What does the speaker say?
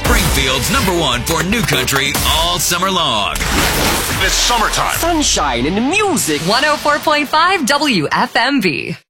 Springfield's #1 for new country all summer long. It's summertime. Sunshine and music. 104.5 WFMB.